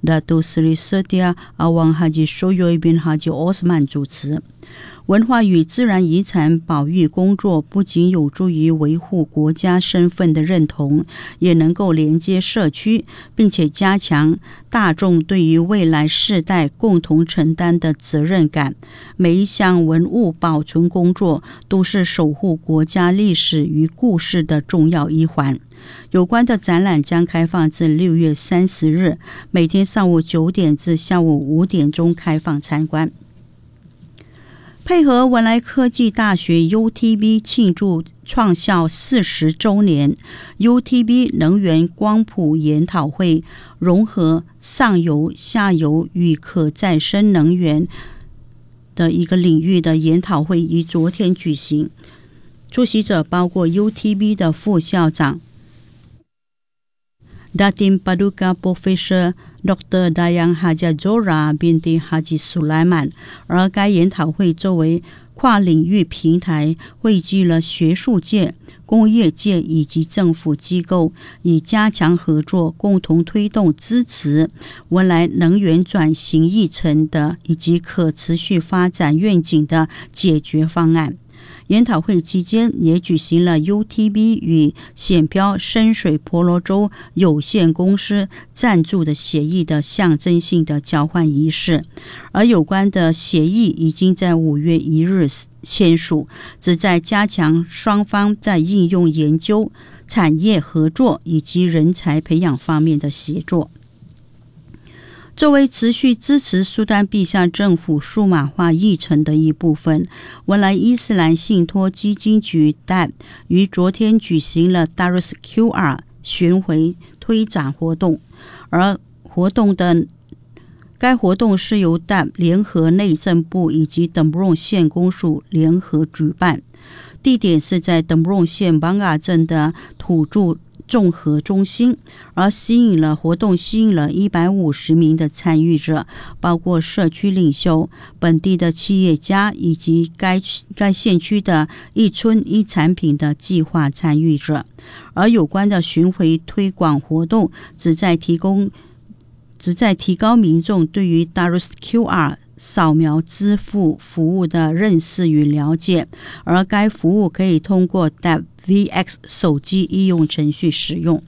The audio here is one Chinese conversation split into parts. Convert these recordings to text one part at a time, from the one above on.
Datuk Seri Setia Awang Haji Shoaib bin Haji Osman 主持。文化与自然遗产保育工作不仅有助于维护国家身份的认同，也能够连接社区，并且加强大众对于未来世代共同承担的责任感。每一项文物保存工作都是守护国家历史与故事的重要一环。有关的展览将开放至6月30日，每天上午9点至下午5点钟开放参观。配合文莱科技大学 UTB 庆祝创校40周年， UTB 能源光谱研讨会融合上游、下游与可再生能源的一个领域的研讨会于昨天举行。出席者包括 UTB 的副校长Datin Paduka Professor Dr. Dayang Haja Zora binti Haji Sulaiman， 而该研讨会作为跨领域平台，汇聚了学术界、工业界以及政府机构，以加强合作，共同推动支持文莱能源转型议程的以及可持续发展愿景的解决方案。研讨会期间也举行了 UTB 与显标深水婆罗洲有限公司赞助的协议的象征性的交换仪式，而有关的协议已经在5月1日签署，旨在加强双方在应用研究、产业合作以及人才培养方面的协作。作为持续支持苏丹陛下政府数码化议程的一部分，文莱伊斯兰信托基金局 DAB 于昨天举行了 Darus QR 巡回推展活动，而该活动是由 DAB 联合内政部以及登布隆县公署联合举办，地点是在登布隆县邦嘎镇的土著综合中心，而活动吸引了150名的参与者，包括社区领袖、本地的企业家以及该县区的一村一产品的计划参与者。而有关的巡回推广活动旨在提高民众对于 Darus QR 扫描支付服务的认识与了解，而该服务可以通过 DAB-VX 手机应用程序使用。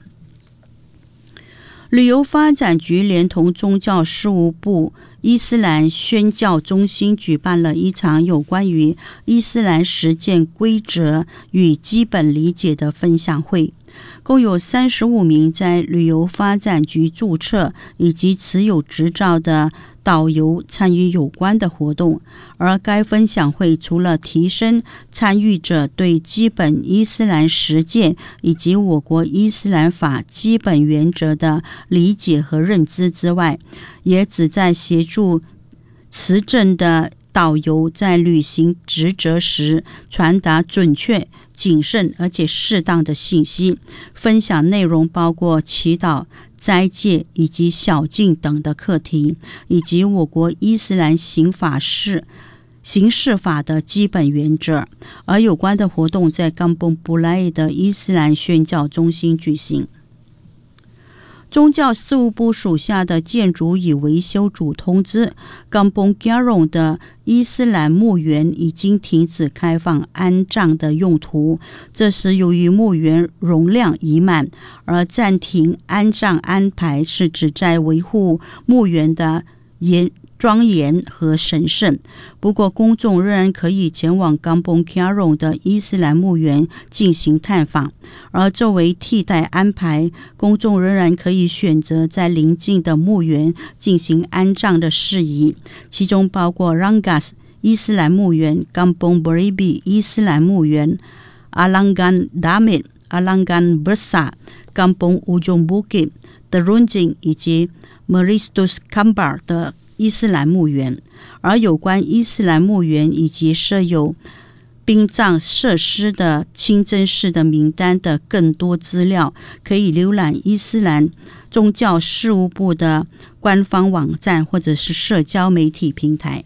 旅游发展局连同宗教事务部伊斯兰宣教中心举办了一场有关于伊斯兰实践规则与基本理解的分享会，共有35名在旅游发展局注册以及持有执照的导游参与有关的活动。而该分享会除了提升参与者对基本伊斯兰实践以及我国伊斯兰法基本原则的理解和认知之外，也旨在协助持证的导游在履行职责时传达准确、谨慎而且适当的信息。分享内容包括祈祷、斋戒以及小禁等的课题，以及我国伊斯兰刑事法的基本原则。而有关的活动在冈崩布莱的伊斯兰宣教中心举行。宗教事务部属下的建筑与维修组通知，冈崩加荣的伊斯兰墓园已经停止开放安葬的用途，这是由于墓园容量已满，而暂停安葬安排是指在维护墓园的庄严和神圣。不过公众仍然可以前往冈崩加荣的伊斯兰墓园进行探访，而作为替代安排，公众仍然可以选择在邻近的墓园进行安葬的事宜，其中包括 Rangas 伊斯兰墓园、冈崩 Beribi 伊斯兰墓园、阿朗干达米、阿朗干 Bersa、冈崩 Ujung Bukit、Terunjing 以及 Meristus Kambar 的伊斯兰墓园。而有关伊斯兰墓园以及设有殡葬设施的清真寺的名单的更多资料，可以浏览伊斯兰宗教事务部的官方网站或者是社交媒体平台。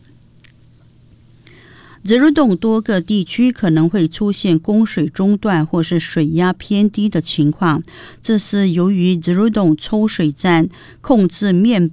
泽鲁洞多个地区可能会出现供水中断或是水压偏低的情况，这是由于泽鲁洞抽水站控制面